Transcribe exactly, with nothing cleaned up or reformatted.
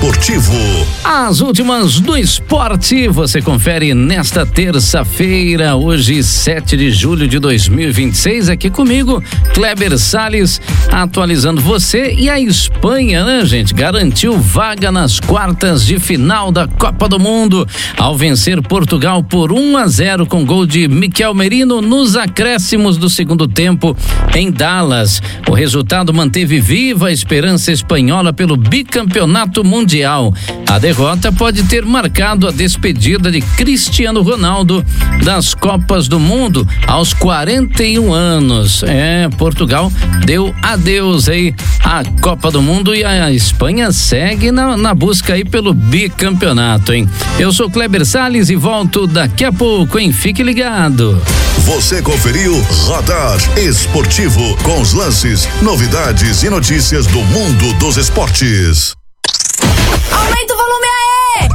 esportivo. As últimas do esporte você confere nesta terça-feira, hoje sete de julho de dois mil e vinte e seis, aqui comigo, Kleber Salles, atualizando você. E a Espanha, né, gente, garantiu vaga nas quartas de final da Copa do Mundo ao vencer Portugal por um a zero com gol de Mikel Merino nos acréscimos do segundo tempo em Dallas. O resultado manteve viva a esperança espanhola pelo bicampeonato mundial. A derrota pode ter marcado a despedida de Cristiano Ronaldo das Copas do Mundo aos quarenta e um anos. É, Portugal deu adeus aí à Copa do Mundo e a Espanha segue na, na busca aí pelo bicampeonato, hein? Eu sou Kleber Salles e volto daqui a pouco, hein? Fique ligado. Você conferiu Radar Esportivo com os lances, novidades e notícias do mundo dos esportes.